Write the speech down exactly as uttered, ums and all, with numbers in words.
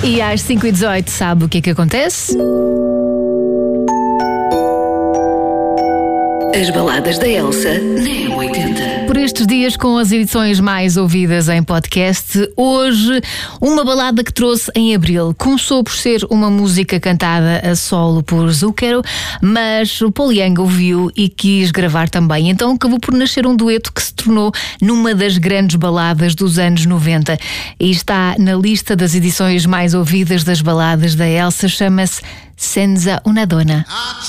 E às cinco e dezoito, sabe o que é que acontece? As baladas da Elsa na M oitenta. Por estes dias, com as edições mais ouvidas em podcast, hoje uma balada que trouxe em abril. Começou por ser uma música cantada a solo por Zucchero, mas o Paul Young ouviu e quis gravar também. Então acabou por nascer um dueto que se tornou numa das grandes baladas dos anos noventa. E está na lista das edições mais ouvidas das baladas da Elsa, chama-se Senza una donna.